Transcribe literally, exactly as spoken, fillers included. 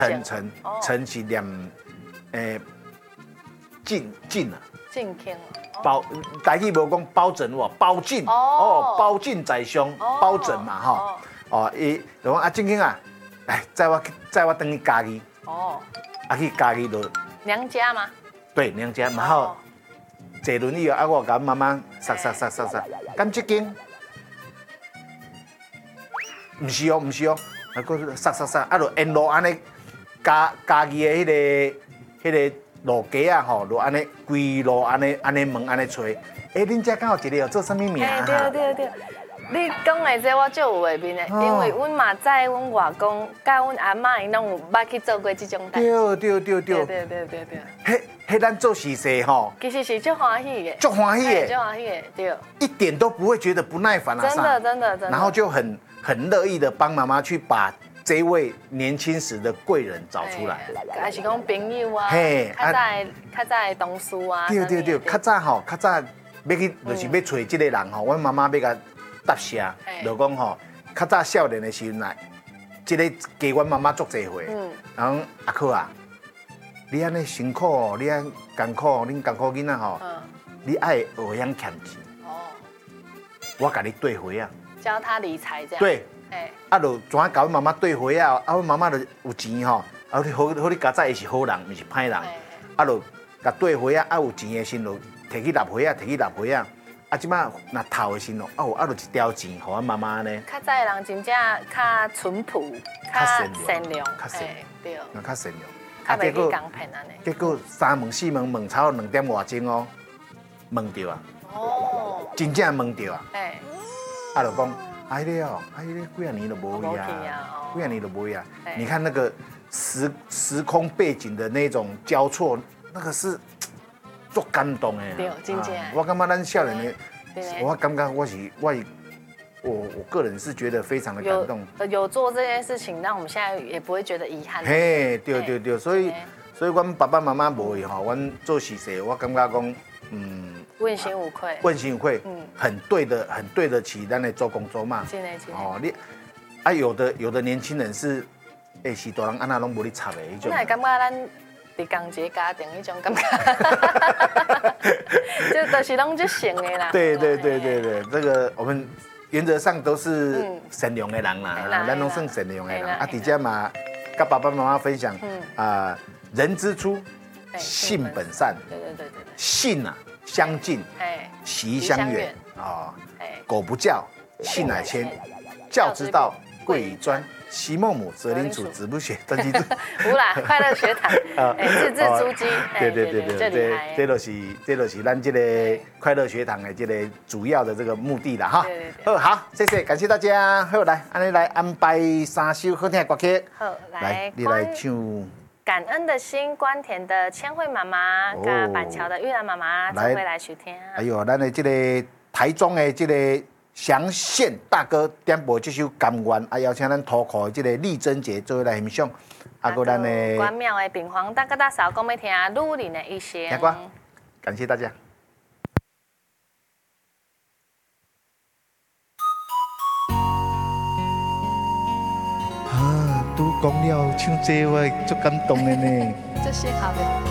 陈陈陈是念诶进进啊。 进坑包台语无讲包拯哇，包进哦，包进宰相，包拯嘛哈。哦，伊就讲啊，正经啊，哎，载我载我等去家己。哦。啊去家己就。 娘家吗？ 对，娘家，然后坐轮椅啊，我甲妈妈杀杀杀杀杀，敢这间？唔是哦，唔是哦，啊个杀杀杀，啊就沿路安尼家家己的迄个迄个路架啊吼，就安尼规路安尼安尼问安尼找，哎，恁遮敢有一个做啥物名啊？ 对对对。你讲的这我就有画面的，因为阮嘛知阮外公甲阮阿嬷因拢有捌去做过这种代志。 对对对对。 对对对对对。 迄迄咱做事势吼， 其实是足欢喜的。 足欢喜的。 足欢喜的，对。 一点都不会觉得不耐烦啊。 真的真的真的。 然后就很很乐意的帮妈妈去把这位年轻时的贵人找出来。 还是讲朋友啊，嘿，较早较早的同事啊。 对对对，较早吼，较早要去就是要找这个人吼，阮妈妈要甲。答谢，就讲吼，较早少年的时阵来，即个加阮妈妈足侪回，然后阿珂啊，你安尼辛苦哦，你安艰苦，恁艰苦囡仔吼，你爱学晓欠钱，哦，我甲你兑回啊， 教他理财这样， 对，啊，就怎啊甲阮妈妈兑回啊，啊，阮妈妈就有钱吼，啊，好好你家早伊是好人，毋是歹人，啊，就甲兑回啊，啊有钱的时就摕去纳回啊，摕去纳回啊。啊，即摆若头的时咯，哦，啊，就一条钱，互阮妈妈呢。 较早的人真正较淳朴，较善良， 较善良， 对， 较善良。 啊，袂去讲骗安尼。 结果三问四问问超两点外钟哦，问着啊。哦。真正问着啊。哎。啊，就讲，哎咧哦，哎咧几啊年都无去啊，几啊年都无去啊。你看那个时时空背景的那种交错，那个是。足感动的， 对，真正。 我感觉咱少年的，我感觉我是我是我我个人是觉得非常的感动。 有有做这件事情，让我们现在也不会觉得遗憾。 嘿，对对对，所以所以阮爸爸妈妈无去吼，阮做事事，我感觉讲，嗯， 问心无愧， 问心无愧，嗯，很对的，很对得起咱的做工作嘛。 真的真的。 哦，你啊，有的有的年轻人是，哎，是大人安那拢无你插的迄种。 那感觉咱。伫共一个家庭迄种感觉，就都是拢就行的啦。 对对对对对，这个我们原则上都是善良的人啦，咱拢算善良的人。啊，底下嘛，跟爸爸妈妈分享，啊，人之初，性本善。 对对对对对。 性啊，相近，习相远啊。狗不教，性乃迁。教之道，贵以专。习孟母，择邻处，子不学，专其志。 有啦，快乐学堂，哎，字字珠玑。 对对对对，这这都是这都是咱这个快乐学堂的这个主要的这个目的啦哈。好，好，谢谢，感谢大家。好，来，安尼来安排三首好听的歌曲。 好，来， 你来唱。 感恩的心，关田的千惠妈妈，跟板桥的玉兰妈妈，都会来收听。 哎呦，咱的这个台中的这个。祥宪大哥点播这首《甘愿》，啊，邀请咱土库的这个丽珍姐做来欣赏，啊，个咱的关庙的平房大哥大嫂讲要听女人的一些。 听歌，感谢大家。啊，拄讲了唱这我足感动的呢。 这些好的。